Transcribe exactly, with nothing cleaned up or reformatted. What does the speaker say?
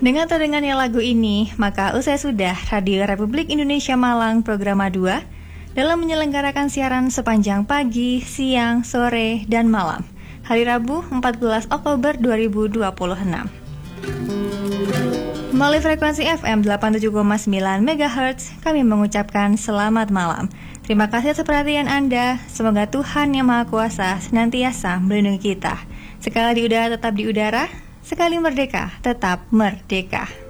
Dengan terdengarnya lagu ini, maka usai sudah Radio Republik Indonesia Malang Programa dua dalam menyelenggarakan siaran sepanjang pagi, siang, sore, dan malam hari Rabu empat belas Oktober dua ribu dua puluh enam. Melalui frekuensi F M delapan puluh tujuh koma sembilan megahertz, kami mengucapkan selamat malam. Terima kasih atas perhatian Anda. Semoga Tuhan Yang Maha Kuasa senantiasa melindungi kita. Sekali di udara tetap di udara, sekali merdeka tetap merdeka.